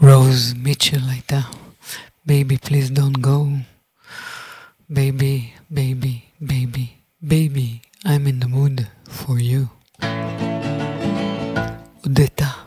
רוז מיטשל הייתה Baby please don't go Baby, baby, baby, baby I'm in the mood for you הודתה